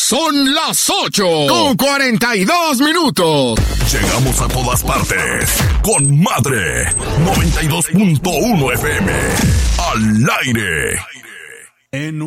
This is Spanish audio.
Son las 8:42. Llegamos a todas partes con Madre 92.1 FM. Al aire.